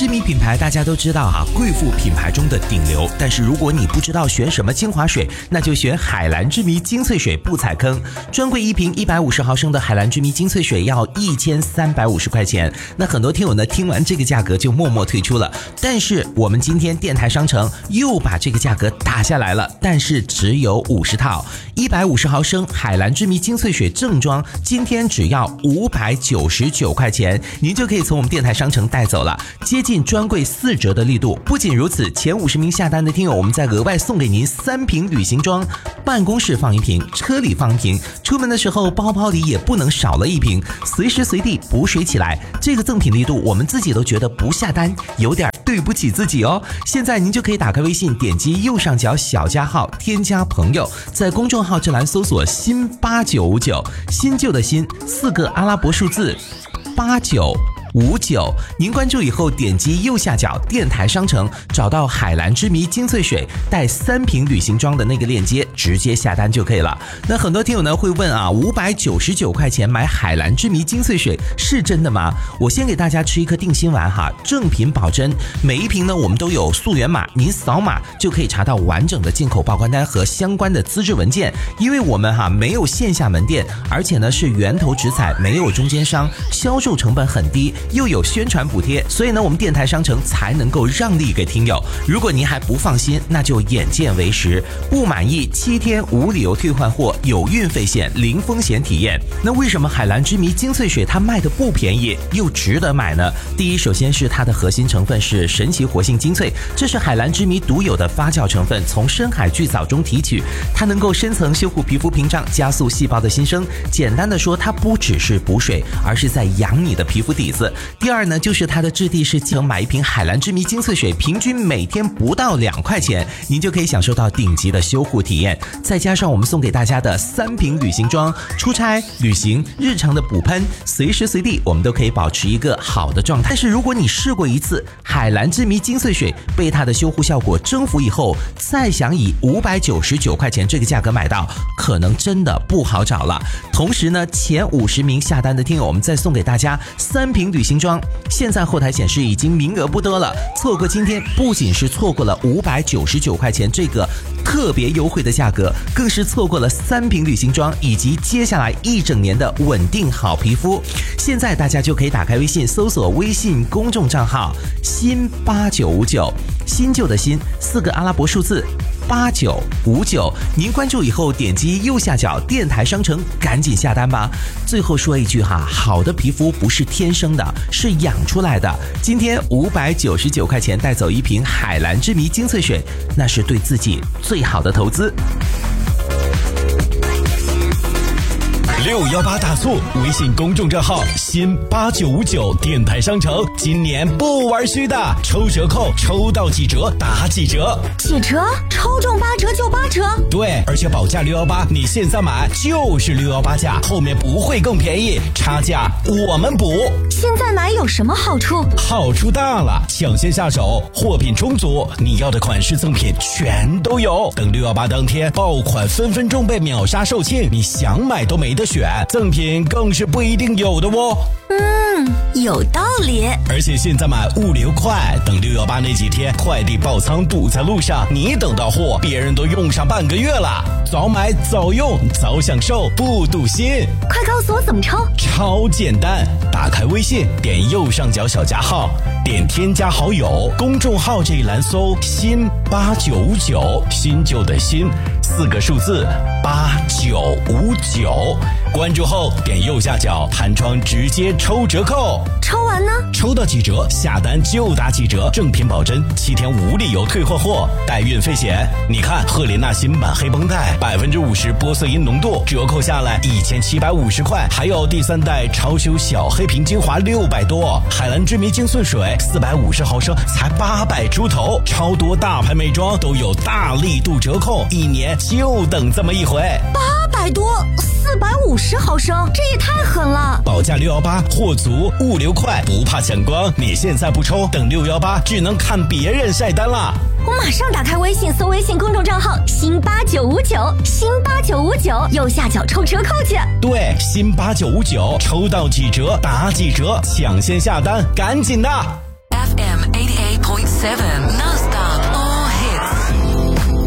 之谜品牌大家都知道啊，贵妇品牌中的顶流。但是如果你不知道选什么精华水，那就选海蓝之谜精粹水，不踩坑。专柜一瓶150毫升的海蓝之谜精粹水要1350块钱。那很多听友呢听完这个价格就默默退出了。但是我们今天电台商城又把这个价格打下来了，但是只有50套，150毫升海蓝之谜精粹水正装，今天只要599块钱，您就可以从我们电台商城带走了，接近专柜4折的力度。不仅如此，前50名下单的听友，我们再额外送给您3瓶旅行装，办公室放1瓶，车里放1瓶，出门的时候包包里也不能少了1瓶，随时随地补水起来。这个赠品力度，我们自己都觉得不下单有点对不起自己哦。现在您就可以打开微信，点击右上角小加号，添加朋友，在公众号这栏搜索新8959，新旧的新4个阿拉伯数字8959，您关注以后点击右下角电台商城，找到海蓝之谜精粹水带3瓶旅行装的那个链接，直接下单就可以了。那很多听友呢会问啊，599块钱买海蓝之谜精粹水是真的吗？我先给大家吃一颗定心丸哈，正品保真，每一瓶呢我们都有溯源码，您扫码就可以查到完整的进口报关单和相关的资质文件。因为我们没有线下门店，而且呢是源头直采，没有中间商，销售成本很低，又有宣传补贴，所以呢我们电台商城才能够让利给听友。如果您还不放心，那就眼见为实，不满意7天无理由退换货，有运费险，零风险体验。那为什么海蓝之谜精粹水它卖的不便宜又值得买呢？第一，首先是它的核心成分是神奇活性精粹，这是海蓝之谜独有的发酵成分，从深海巨藻中提取，它能够深层修护皮肤屏障，加速细胞的新生。简单的说，它不只是补水，而是在养你的皮肤底子。第二呢，就是它的质地是买一瓶海蓝之谜精粹水，平均每天不到2块钱，您就可以享受到顶级的修护体验。再加上我们送给大家的3瓶旅行装，出差、旅行、日常的补喷，随时随地我们都可以保持一个好的状态。但是如果你试过一次海蓝之谜精粹水，被它的修护效果征服以后，再想以599块钱这个价格买到，可能真的不好找了。同时呢，前50名下单的听友，我们再送给大家3瓶旅行装，现在后台显示已经名额不多了，错过今天不仅是错过了599块钱这个特别优惠的价格，更是错过了3瓶旅行装以及接下来1整年的稳定好皮肤。现在大家就可以打开微信，搜索微信公众账号新8959，新旧的新4个阿拉伯数字8959，您关注以后点击右下角电台商城，赶紧下单吧。最后说一句哈，好的皮肤不是天生的，是养出来的。今天599块钱带走1瓶海蓝之谜精粹水，那是对自己最好的投资。 618大促，微信公众账号新8959电台商城，今年不玩虚的，抽折扣，抽到几折打几折， 几折？抽中8折就8折？ 对，而且保价618，你现在买就是618价，后面不会更便宜，差价我们补。 现在买有什么好处？ 好处大了，抢先下手，货品充足，你要的款式赠品全都有。等618当天，爆款分分钟被秒杀售罄，你想买都没得选，赠品更是不一定有的哦。 有道理。 而且现在买物流快，等618那几天快递爆仓堵在路上，你等到货，别人都用上半个月了。早买早用早享受，不堵心。 快告诉我怎么抽？ 超简单，打开微信，点右上角小加号，点添加好友，公众号这一栏搜新899，新旧的新4个数字8959，关注后点右下角弹窗直接抽折扣。 抽完呢？ 抽到几折下单就打几折，正品保真，7天无理由退换货，带运费险。你看赫莲娜新版黑绷带50%玻色因浓度，折扣下来1750块，还有第3代超修小黑瓶精华600多，海蓝之谜精粹水450毫升才800出头，超多大牌美妆都有大力度折扣，一年就等这么一回。 800多450毫升，这也太狠了。 保价618，货足物流快，不怕抢光。你现在不抽，等618只能看别人晒单了。 我马上打开微信，搜微信公众账号新8959，新8959，右下角抽折扣去。 对，新8959，抽到几折打几折，抢先下单，赶紧的。 FM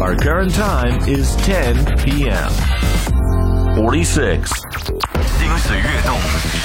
Our current time is 10 p.m. 46. 心随跃动，